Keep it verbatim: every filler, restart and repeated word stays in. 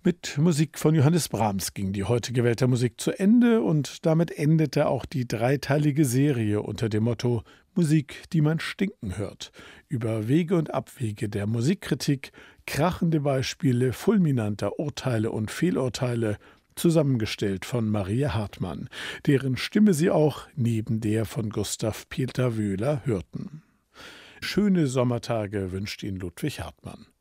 Mit Musik von Johannes Brahms ging die heutige Welt der Musik zu Ende und damit endete auch die dreiteilige Serie unter dem Motto Musik, die man stinken hört. Über Wege und Abwege der Musikkritik, krachende Beispiele fulminanter Urteile und Fehlurteile, zusammengestellt von Maria Hartmann, deren Stimme Sie auch neben der von Gustav Peter Wöhler hörten. Schöne Sommertage wünscht Ihnen Ludwig Hartmann.